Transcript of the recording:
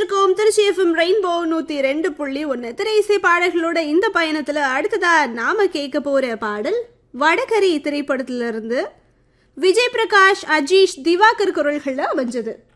இணைஞ்சிருக்கோம் Trichy FM rainbow 102.1 திரையிசை பாடல்களோட இந்த பயணத்துல அடுத்ததா நாம கேட்க போற பாடல் வடகரி திரைப்படத்திலிருந்து விஜய் பிரகாஷ், அஜீஷ், திவாகர் குரல்கள்ல அமைஞ்சது.